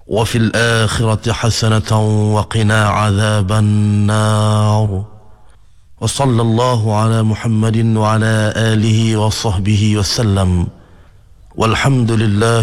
وفي الآخرة حسنة وقنا عذاب النار. وصلى الله على محمد وعلى آله وصحبه وسلم، والحمد لله